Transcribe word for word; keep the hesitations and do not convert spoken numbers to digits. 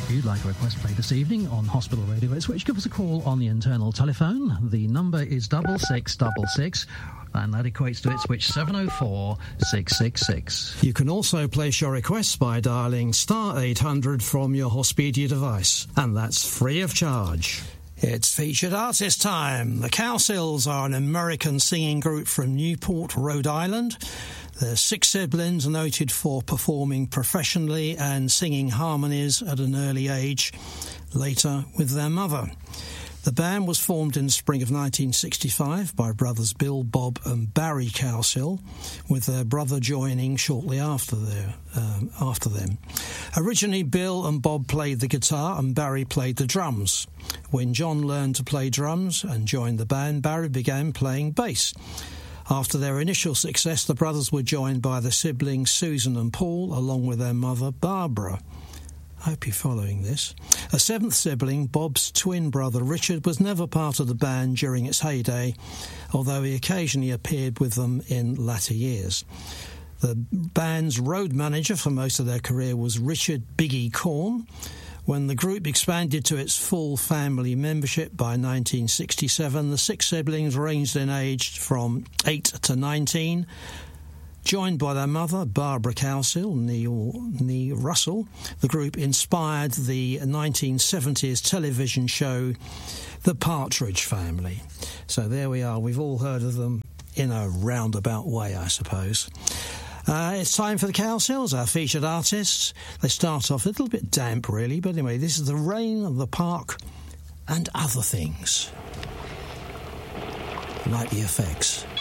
If you'd like a request played this evening on Hospital Radio Ipswich, give us a call on the internal telephone. The number is double six double six, and that equates to Ipswich seven oh four six six six. You can also place your requests by dialling star eight hundred from your Hospedia device, and that's free of charge. It's featured artist time. The Cowsills are an American singing group from Newport, Rhode Island. Their six siblings are noted for performing professionally and singing harmonies at an early age, later with their mother. The band was formed in the spring of nineteen sixty-five by brothers Bill, Bob and Barry Cowsill, with their brother joining shortly after, their, um, after them. Originally, Bill and Bob played the guitar and Barry played the drums. When John learned to play drums and joined the band, Barry began playing bass. After their initial success, the brothers were joined by the siblings Susan and Paul, along with their mother Barbara. I hope you're following this. A seventh sibling, Bob's twin brother Richard, was never part of the band during its heyday, although he occasionally appeared with them in latter years. The band's road manager for most of their career was Richard Biggie Korn. When the group expanded to its full family membership by nineteen sixty-seven, the six siblings ranged in age from eight to nineteen. Joined by their mother, Barbara Cowsill, Neil, Neil Russell, the group inspired the nineteen seventies television show The Partridge Family. So there we are. We've all heard of them in a roundabout way, I suppose. Uh, it's time for the Cowsills, our featured artists. They start off a little bit damp, really, but anyway, this is The Rain of the Park and Other Things. Like the effects.